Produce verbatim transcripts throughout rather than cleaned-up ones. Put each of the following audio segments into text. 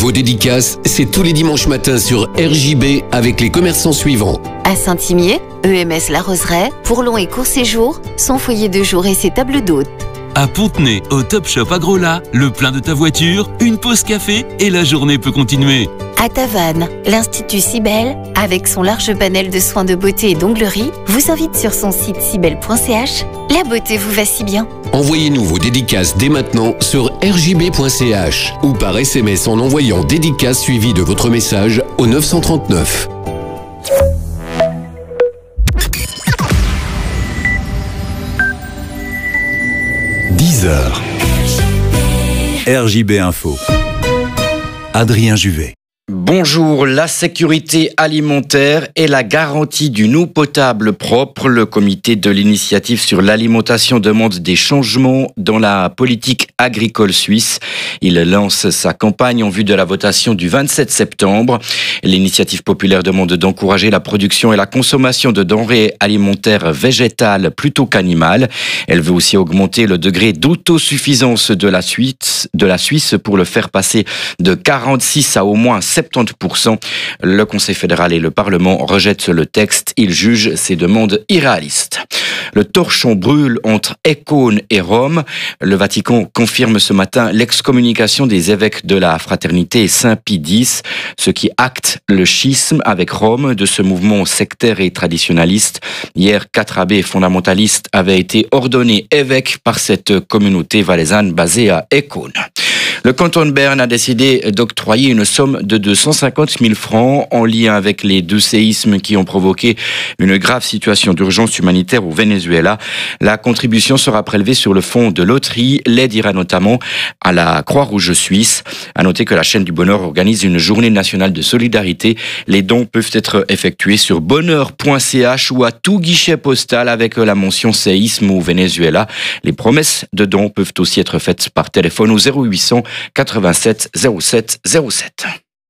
Vos dédicaces, c'est tous les dimanches matins sur R J B avec les commerçants suivants. À Saint-Imier, E M S La Roseraie, pour long et court séjour, son foyer de jour et ses tables d'hôtes. À Pontenay, au Top Shop Agrola, le plein de ta voiture, une pause café et la journée peut continuer. À Tavannes, l'Institut Cybelle, avec son large panel de soins de beauté et d'onglerie, vous invite sur son site cybelle point c h. La beauté vous va si bien. Envoyez-nous vos dédicaces dès maintenant sur R J B point C H ou par S M S en envoyant dédicace suivi de votre message au neuf cent trente-neuf. dix heures. R J B Info. Adrien Juvet. Bonjour, la sécurité alimentaire et la garantie d'une eau potable propre. Le comité de l'initiative sur l'alimentation demande des changements dans la politique agricole suisse. Il lance sa campagne en vue de la votation du vingt-sept septembre. L'initiative populaire demande d'encourager la production et la consommation de denrées alimentaires végétales plutôt qu'animales. Elle veut aussi augmenter le degré d'autosuffisance de la Suisse, de la Suisse pour le faire passer de quarante-six à au moins soixante-dix pour cent. Le Conseil fédéral et le Parlement rejettent le texte. Ils jugent ces demandes irréalistes. Le torchon brûle entre Écaune et Rome. Le Vatican confirme ce matin l'excommunication des évêques de la Fraternité Saint-Pie X, ce qui acte le schisme avec Rome de ce mouvement sectaire et traditionnaliste. Hier, quatre abbés fondamentalistes avaient été ordonnés évêques par cette communauté valaisanne basée à Écaune. Le canton de Berne a décidé d'octroyer une somme de deux cent cinquante mille francs en lien avec les deux séismes qui ont provoqué une grave situation d'urgence humanitaire au Venezuela. La contribution sera prélevée sur le fonds de loterie. L'aide ira notamment à la Croix-Rouge suisse. À noter que la chaîne du Bonheur organise une journée nationale de solidarité. Les dons peuvent être effectués sur bonheur point c h ou à tout guichet postal avec la mention séisme au Venezuela. Les promesses de dons peuvent aussi être faites par téléphone au zéro huit cents quatre-vingt-sept zéro sept zéro sept.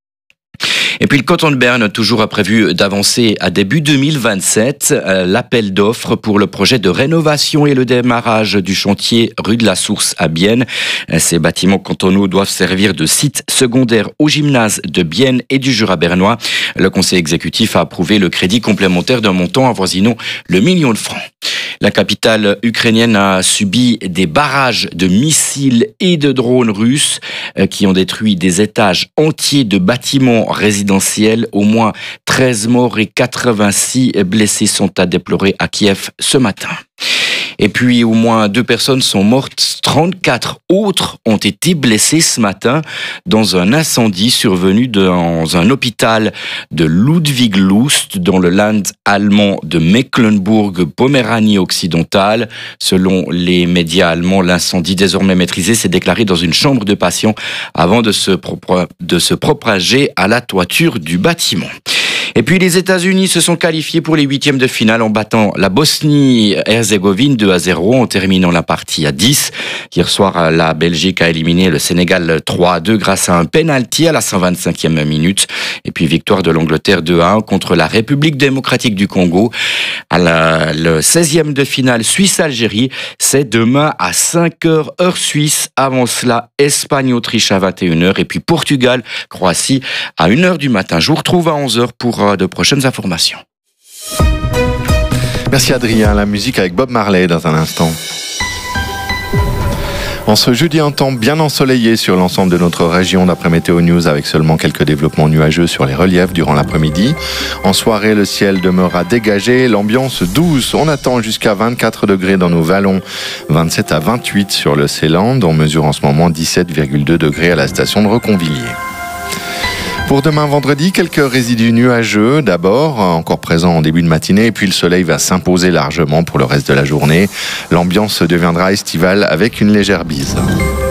Et puis le canton de Berne toujours a prévu d'avancer à début deux mille vingt-sept l'appel d'offres pour le projet de rénovation et le démarrage du chantier rue de la Source à Bienne. Ces bâtiments cantonaux doivent servir de site secondaire au gymnase de Bienne et du Jura bernois. Le conseil exécutif a approuvé le crédit complémentaire d'un montant avoisinant le million de francs. La capitale ukrainienne a subi des barrages de missiles et de drones russes qui ont détruit des étages entiers de bâtiments résidentiels. Au moins treize morts et quatre-vingt-six blessés sont à déplorer à Kiev ce matin. Et puis, au moins deux personnes sont mortes. trente-quatre autres ont été blessées ce matin dans un incendie survenu dans un hôpital de Ludwig-Lust, dans le land allemand de Mecklembourg-Poméranie occidentale. Selon les médias allemands, l'incendie désormais maîtrisé s'est déclaré dans une chambre de patients avant de se, propre, de se propager à la toiture du bâtiment. Et puis les États-Unis se sont qualifiés pour les huitièmes de finale en battant la Bosnie-Herzégovine deux à zéro en terminant la partie à dix. Hier soir, la Belgique a éliminé le Sénégal trois à deux grâce à un penalty à la cent vingt-cinquième minute. Et puis victoire de l'Angleterre deux à un contre la République démocratique du Congo. À la, le seizième de finale Suisse-Algérie, c'est demain à cinq heures heure suisse. Avant cela, Espagne-Autriche à vingt et une heures et puis Portugal-Croatie à une heure du matin. Je vous retrouve à onze heures pour de prochaines informations. Merci Adrien, la musique avec Bob Marley dans un instant. En ce jeudi, un temps bien ensoleillé sur l'ensemble de notre région d'après Météo News avec seulement quelques développements nuageux sur les reliefs durant l'après-midi. En soirée, le ciel demeurera dégagé, l'ambiance douce. On attend jusqu'à vingt-quatre degrés dans nos vallons, vingt-sept à vingt-huit sur le Ceyland. On mesure en ce moment dix-sept virgule deux degrés à la station de Reconvilliers. Pour demain vendredi, quelques résidus nuageux d'abord, encore présents en début de matinée, et puis le soleil va s'imposer largement pour le reste de la journée. L'ambiance deviendra estivale avec une légère bise.